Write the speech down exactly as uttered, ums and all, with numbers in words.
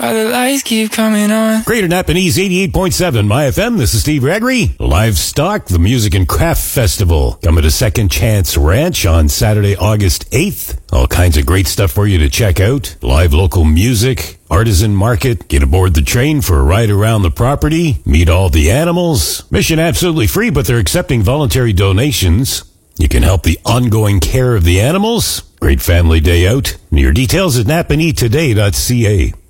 while the lights keep coming on. Greater Napanese eighty-eight point seven My F M. This is Steve Gregory. Livestock, the Music and Craft Festival, coming to Second Chance Ranch on Saturday, August eighth. All kinds of great stuff for you to check out. Live local music, artisan market, get aboard the train for a ride around the property, meet all the animals. Mission absolutely free, but they're accepting voluntary donations. You can help the ongoing care of the animals. Great family day out. Your details at napanee today dot c a.